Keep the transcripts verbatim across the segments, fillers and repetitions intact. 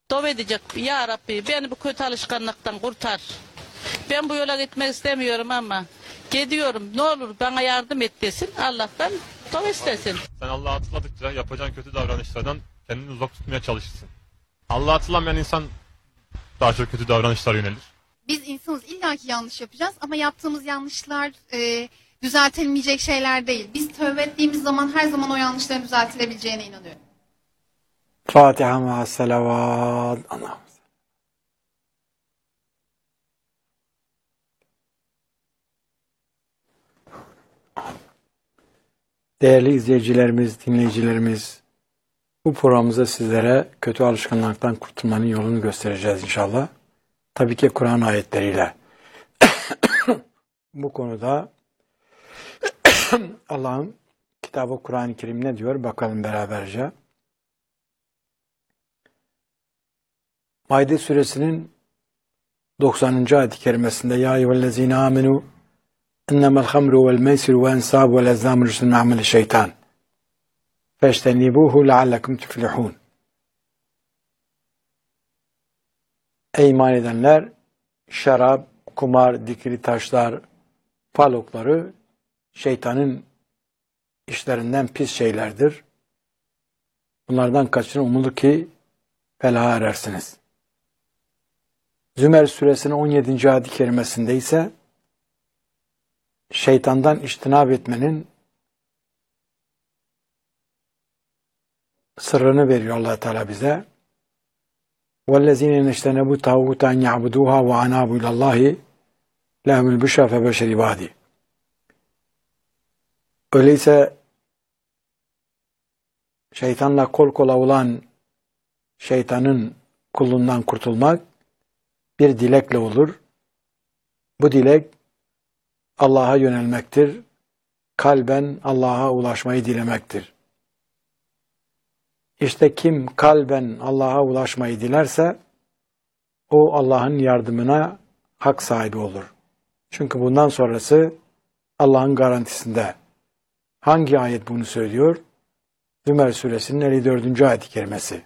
Dua edecek. Ya Rabbi beni bu kötü alışkanlıktan kurtar. Ben bu yola gitmek istemiyorum ama gidiyorum. Ne olur bana yardım et desin. Allah'tan dua istesin. Sen Allah'ı hatırladıkça yapacağın kötü davranışlardan kendini uzak tutmaya çalışırsın. Allah'ı hatırlamayan insan daha çok kötü davranışlara yönelir. Biz insanız, illaki yanlış yapacağız ama yaptığımız yanlışlar e, düzeltilmeyecek şeyler değil. Biz tövbe ettiğimiz zaman her zaman o yanlışların düzeltilebileceğine inanıyorum. Fatiha ma'a selavat. Allah'ım. Değerli izleyicilerimiz, dinleyicilerimiz, bu programımızda sizlere kötü alışkanlıktan kurtulmanın yolunu göstereceğiz inşallah. Tabii ki Kur'an ayetleriyle. Bu konuda Allah'ın kitabı Kur'an-ı Kerim ne diyor? Bakalım beraberce. Maide suresinin doksanıncı ayet-i kerimesinde Ya eyyühellezine amenu innemel hamru vel meysir ve ensab ve lezzam rüsün me'ameli şeytan feştenibuhu leallekum tuflihun. Ey iman edenler, şarap, kumar, dikili taşlar, falokları şeytanın işlerinden pis şeylerdir. Bunlardan kaçının umulur ki felaha erersiniz. Zümer suresinin on yedinci ayet-i kerimesinde ise şeytandan içtinab etmenin sırrını veriyor Allah Teala bize. وَالَّذ۪ينَ نَشْتَنَبُوا تَاغُوتَ اَنْ يَعْبُدُوهَا وَعَنَابُوا اِلَى اللّٰهِ لَهُمُ الْبُشْرَى فَبَشِّرْ عِبَادِي. Öyleyse şeytanla kol kola olan şeytanın kulluğundan kurtulmak bir dilekle olur. Bu dilek Allah'a yönelmektir. Kalben Allah'a ulaşmayı dilemektir. İşte kim kalben Allah'a ulaşmayı dilerse o Allah'ın yardımına hak sahibi olur. Çünkü bundan sonrası Allah'ın garantisinde. Hangi ayet bunu söylüyor? Zümer suresinin elli dördüncü ayet-i kerimesi.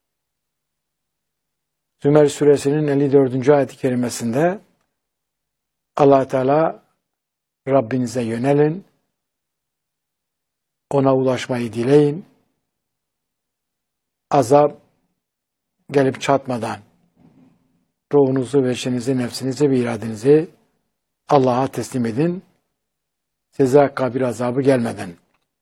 Zümer suresinin elli dördüncü ayet-i kerimesinde Allah Teala Rabbinize yönelin, ona ulaşmayı dileyin, azap gelip çatmadan ruhunuzu, veşinizi, nefsinizi ve iradenizi Allah'a teslim edin, size kabir azabı gelmeden.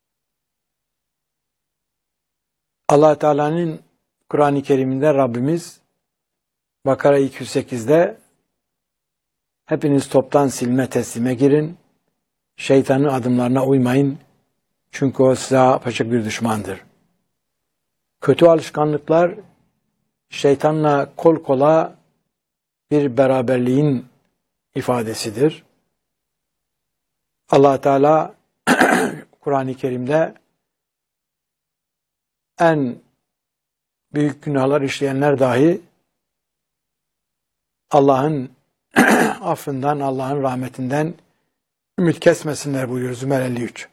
Allah Teala'nın Kur'an-ı Kerim'inde Rabbimiz Bakara iki yüz sekizde hepiniz toptan silme teslime girin, şeytanın adımlarına uymayın, çünkü o size apaçık bir düşmandır. Kötü alışkanlıklar şeytanla kol kola bir beraberliğin ifadesidir. Allah Teala Kur'an-ı Kerim'de en büyük günahlar işleyenler dahi Allah'ın affından, Allah'ın rahmetinden ümit kesmesinler buyuruyor Zümer elli üç.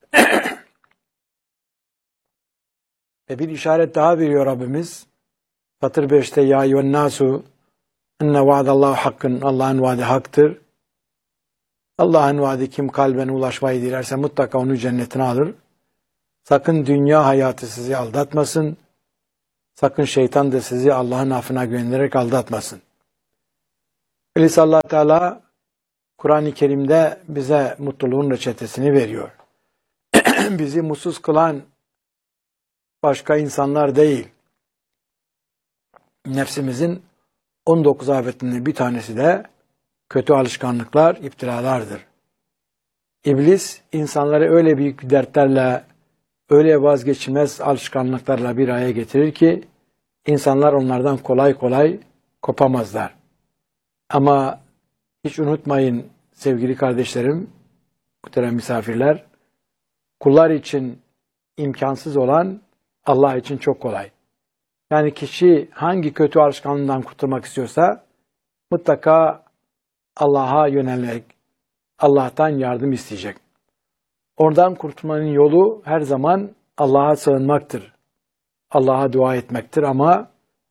Ve bir işaret daha veriyor Rabbimiz. Fatır beşte Ya eyyühen nasu inne vaadallahu hakkın. Allah'ın vaadi haktır. Allah'ın vaadi kim kalben ulaşmayı dilerse mutlaka onu cennetine alır. Sakın dünya hayatı sizi aldatmasın. Sakın şeytan da sizi Allah'ın affına göndererek aldatmasın. Öyleyse Allah Teala Kur'an-ı Kerim'de bize mutluluğun reçetesini veriyor. Bizi mutsuz kılan başka insanlar değil. Nefsimizin on dokuz afetinden bir tanesi de kötü alışkanlıklar, iptilalardır. İblis insanları öyle büyük dertlerle, öyle vazgeçilmez alışkanlıklarla bir araya getirir ki insanlar onlardan kolay kolay kopamazlar. Ama hiç unutmayın sevgili kardeşlerim, muhterem misafirler, kullar için imkansız olan Allah için çok kolay. Yani kişi hangi kötü alışkanlığından kurtulmak istiyorsa mutlaka Allah'a yönelerek Allah'tan yardım isteyecek. Oradan kurtulmanın yolu her zaman Allah'a sığınmaktır. Allah'a dua etmektir ama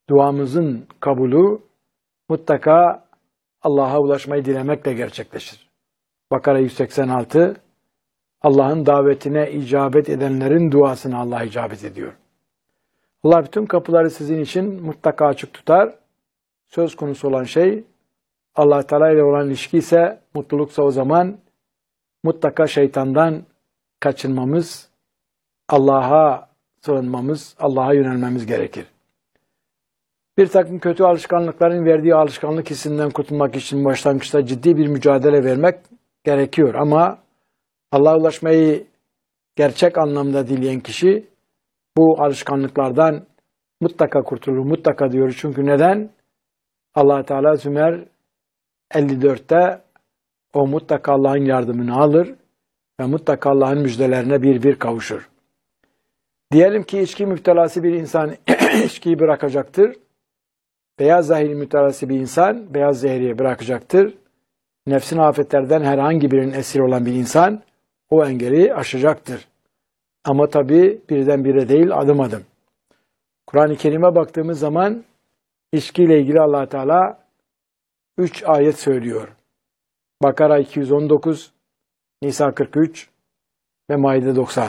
duamızın kabulü mutlaka Allah'a ulaşmayı dilemekle gerçekleşir. Bakara yüz seksen altı Allah'ın davetine icabet edenlerin duasına Allah icabet ediyor. Allah bütün kapıları sizin için mutlaka açık tutar. Söz konusu olan şey Allah Teala ile olan ilişki ise, mutluluksa o zaman mutlaka şeytandan kaçınmamız, Allah'a sığınmamız, Allah'a yönelmemiz gerekir. Bir takım kötü alışkanlıkların verdiği alışkanlık hissinden kurtulmak için başlangıçta ciddi bir mücadele vermek gerekiyor. Ama Allah'a ulaşmayı gerçek anlamda dileyen kişi bu alışkanlıklardan mutlaka kurtulur, mutlaka diyoruz. Çünkü neden? Allah Teala Zümer elli dörtte o mutlaka Allah'ın yardımını alır ve mutlaka Allah'ın müjdelerine bir bir kavuşur. Diyelim ki içki müptelası bir insan içkiyi bırakacaktır. Beyaz zehri müptelası bir insan beyaz zehriyi bırakacaktır. Nefsin afetlerden herhangi birinin esiri olan bir insan o engeli aşacaktır. Ama tabi birdenbire değil, adım adım. Kur'an-ı Kerim'e baktığımız zaman içkiyle ilgili Allah Teala üç ayet söylüyor. Bakara iki yüz on dokuz, Nisa kırk üç ve Maide doksan.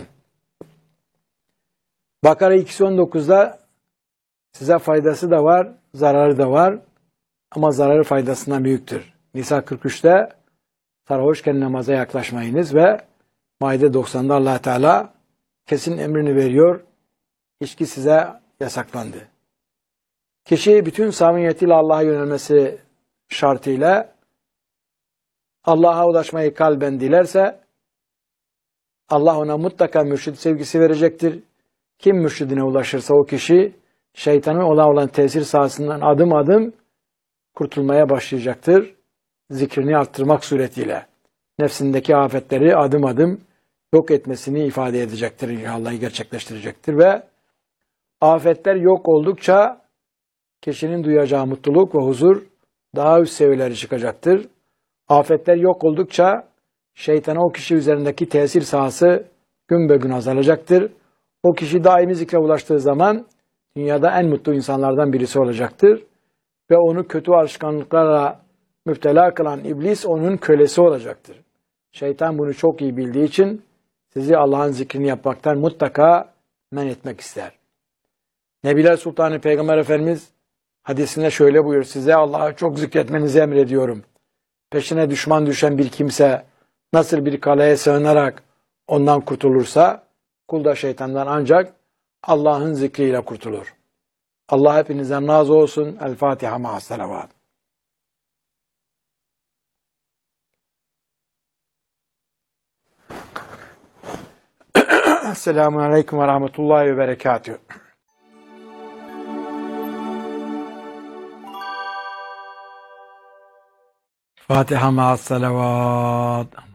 Bakara iki yüz on dokuzda size faydası da var, zararı da var ama zararı faydasından büyüktür. Nisa kırk üçte sarhoşken namaza yaklaşmayınız ve Maide doksanda Allah Teala kesin emrini veriyor. İçki size yasaklandı. Kişi bütün samimiyetiyle Allah'a yönelmesi şartıyla Allah'a ulaşmayı kalben dilerse Allah ona mutlaka mürşid sevgisi verecektir. Kim mürşidine ulaşırsa o kişi şeytanın ona olan tesir sahasından adım adım kurtulmaya başlayacaktır. Zikrini arttırmak suretiyle nefsindeki afetleri adım adım yok etmesini ifade edecektir. İnşallah'ı gerçekleştirecektir ve afetler yok oldukça kişinin duyacağı mutluluk ve huzur daha üst seviyelere çıkacaktır. Afetler yok oldukça şeytana o kişi üzerindeki tesir sahası gün be gün azalacaktır. O kişi daimi zikre ulaştığı zaman dünyada en mutlu insanlardan birisi olacaktır. Ve onu kötü alışkanlıklarla müptela kılan iblis onun kölesi olacaktır. Şeytan bunu çok iyi bildiği için sizi Allah'ın zikrini yapmaktan mutlaka men etmek ister. Nebiler Sultanı Peygamber Efendimiz hadisinde şöyle buyuruyor: size Allah'ı çok zikretmenizi emrediyorum. Peşine düşman düşen bir kimse nasıl bir kaleye sığınarak ondan kurtulursa kul da şeytandan ancak Allah'ın zikriyle kurtulur. Allah hepinizden razı olsun. El Fatiha ma'as salavat. Esselamu Aleyküm ve Rahmetullahi ve Berekatühü. Fatiha ma'as salavat.